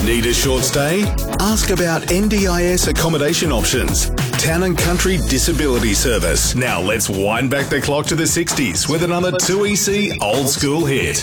Need a short stay? Ask about NDIS accommodation options. Town and Country Disability Service. Now let's wind back the clock to the 60s with another 2EC old school hit.